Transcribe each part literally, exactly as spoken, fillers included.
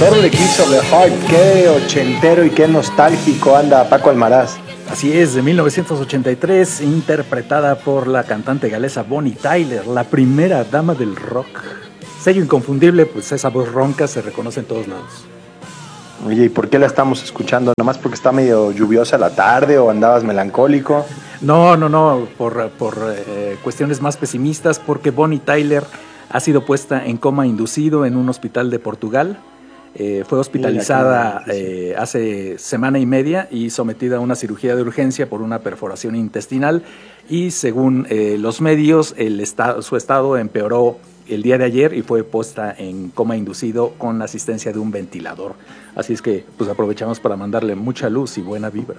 Total Eclipse of the Heart, qué ochentero y qué nostálgico anda Paco Almaraz. Así es, de mil novecientos ochenta y tres, interpretada por la cantante galesa Bonnie Tyler, la primera dama del rock. Sello inconfundible, pues esa voz ronca se reconoce en todos lados. Oye, ¿y por qué la estamos escuchando? ¿Nomás porque está medio lluviosa la tarde o andabas melancólico? No, no, no, por, por eh, cuestiones más pesimistas, porque Bonnie Tyler ha sido puesta en coma inducido en un hospital de Portugal. Eh, fue hospitalizada eh, hace semana y media y sometida a una cirugía de urgencia por una perforación intestinal y según eh, los medios el estado, su estado empeoró el día de ayer y fue puesta en coma inducido con asistencia de un ventilador. Así es que pues aprovechamos para mandarle mucha luz y buena vibra.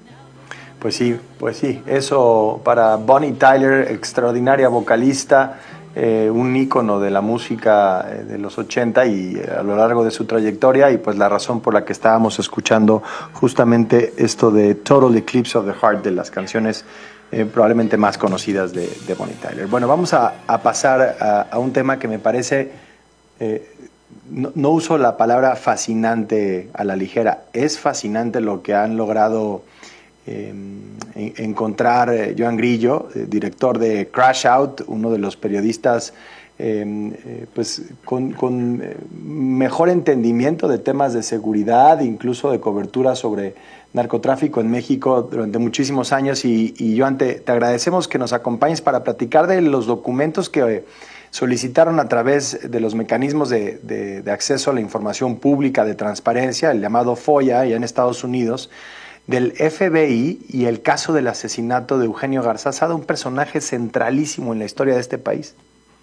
Pues sí, pues sí, eso para Bonnie Tyler, extraordinaria vocalista, Eh, un ícono de la música eh, de los ochenta y eh, a lo largo de su trayectoria, y pues la razón por la que estábamos escuchando justamente esto de Total Eclipse of the Heart, de las canciones eh, probablemente más conocidas de, de Bonnie Tyler. Bueno, vamos a, a pasar a, a un tema que me parece, eh, no, no uso la palabra fascinante a la ligera, es fascinante lo que han logrado Eh, encontrar eh, Joan Grillo, eh, director de Crash Out, uno de los periodistas eh, eh, pues con, con eh, mejor entendimiento de temas de seguridad, incluso de cobertura sobre narcotráfico en México durante muchísimos años. Y, y Joan, te, te agradecemos que nos acompañes para platicar de los documentos que eh, solicitaron a través de los mecanismos de, de, de acceso a la información pública, de transparencia, el llamado FOIA, allá en Estados Unidos, del F B I y el caso del asesinato de Eugenio Garza Sada, un personaje centralísimo en la historia de este país.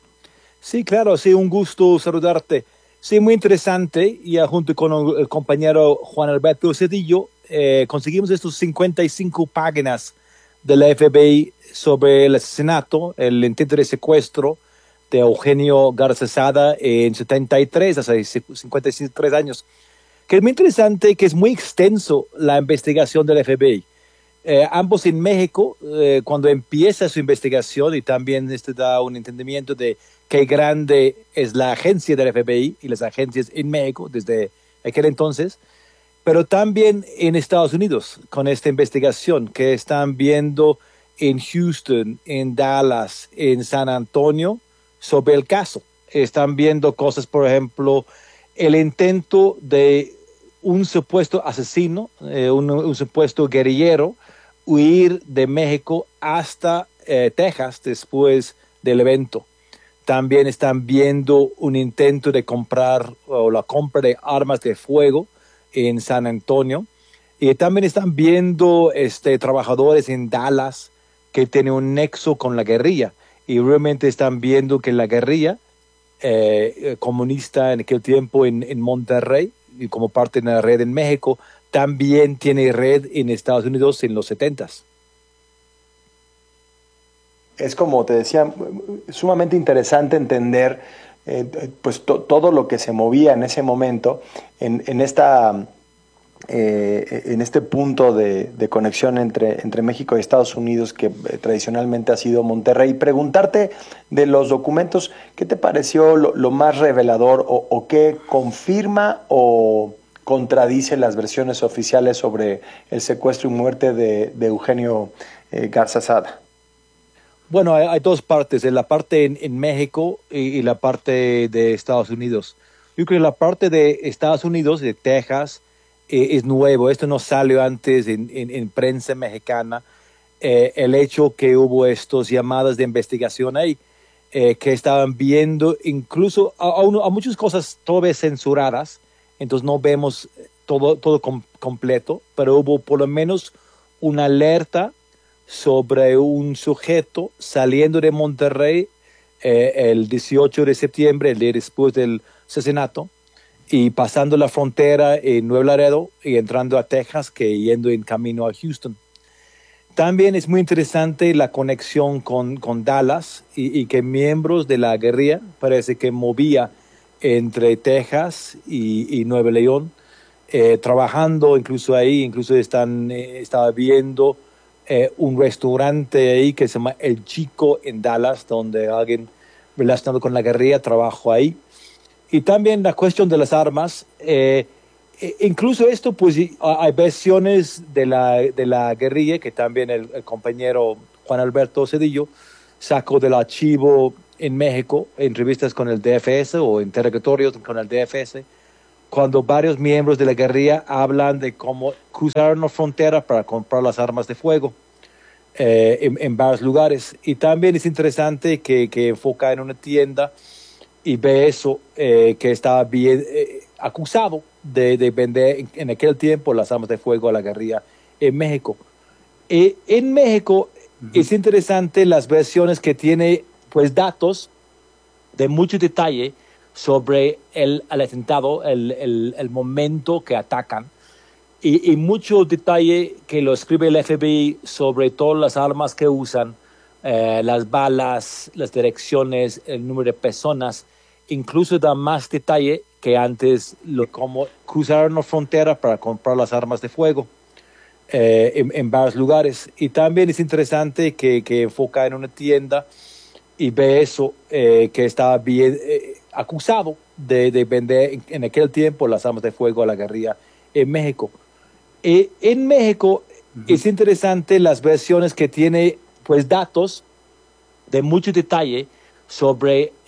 Sí, claro, sí, un gusto saludarte. Sí, muy interesante, y junto con el compañero Juan Alberto Cedillo, eh, conseguimos estos cincuenta y cinco páginas de la F B I sobre el asesinato, el intento de secuestro de Eugenio Garza Sada en setenta y tres, hace cincuenta y tres años. Que es muy interesante, que es muy extenso la investigación del F B I. Eh, ambos en México, eh, cuando empieza su investigación, y también esto da un entendimiento de qué grande es la agencia del F B I y las agencias en México desde aquel entonces, pero también en Estados Unidos con esta investigación que están viendo en Houston, en Dallas, en San Antonio sobre el caso. Están viendo cosas, por ejemplo, el intento de un supuesto asesino, eh, un, un supuesto guerrillero, huir de México hasta eh, Texas después del evento. También están viendo un intento de comprar o la compra de armas de fuego en San Antonio. Y también están viendo este, trabajadores en Dallas que tienen un nexo con la guerrilla. Y realmente están viendo que la guerrilla eh, comunista en aquel tiempo en, en Monterrey, y como parte de la red en México, también tiene red en Estados Unidos en los setentas. Es como te decía, sumamente interesante entender eh, pues to, todo lo que se movía en ese momento en, en esta eh, en este punto de, de conexión entre, entre México y Estados Unidos, que eh, tradicionalmente ha sido Monterrey. Preguntarte de los documentos, ¿qué te pareció lo, lo más revelador o, o qué confirma o contradice las versiones oficiales sobre el secuestro y muerte de, de Eugenio eh, Garza Sada? Bueno, hay, hay dos partes, la parte en, en México y, y la parte de Estados Unidos. Yo creo que la parte de Estados Unidos, de Texas, eh, es nuevo. Esto no salió antes en, en, en prensa mexicana. Eh, el hecho que hubo estos llamadas de investigación ahí, eh, que estaban viendo incluso a, a, uno, a muchas cosas todavía censuradas, entonces no vemos todo, todo com, completo, pero hubo por lo menos una alerta sobre un sujeto saliendo de Monterrey eh, el dieciocho de septiembre, el día después del asesinato, y pasando la frontera en Nuevo Laredo y entrando a Texas, que yendo en camino a Houston. También es muy interesante la conexión con, con Dallas y, y que miembros de la guerrilla parece que movía entre Texas y, y Nuevo León, eh, trabajando incluso ahí, incluso están, eh, estaba viendo eh, un restaurante ahí que se llama El Chico en Dallas, donde alguien relacionado con la guerrilla trabajó ahí. Y también la cuestión de las armas, eh, incluso esto, pues hay versiones de la, de la guerrilla que también el, el compañero Juan Alberto Cedillo sacó del archivo en México, en revistas con el D F S o interrogatorios con el D F S, cuando varios miembros de la guerrilla hablan de cómo cruzaron la frontera para comprar las armas de fuego eh, en, en varios lugares. Y también es interesante que, que enfoca en una tienda y ve eso, eh, que estaba bien eh, acusado de, de vender en, en aquel tiempo las armas de fuego a la guerrilla en México. Eh, en México uh-huh. es interesante las versiones que tiene, pues, datos de mucho detalle sobre el, el atentado, el, el, el momento que atacan, y, y mucho detalle que lo escribe el F B I sobre todas las armas que usan, eh, las balas, las direcciones, el número de personas. Incluso da más detalle que antes, lo, cómo cruzaron la frontera para comprar las armas de fuego eh, en, en varios lugares. Y también es interesante que, que enfoca en una tienda y ve eso, eh, que estaba bien eh, acusado de, de vender en, en aquel tiempo las armas de fuego a la guerrilla en México. Eh, en México uh-huh. es interesante las versiones que tiene, pues, datos de mucho detalle sobre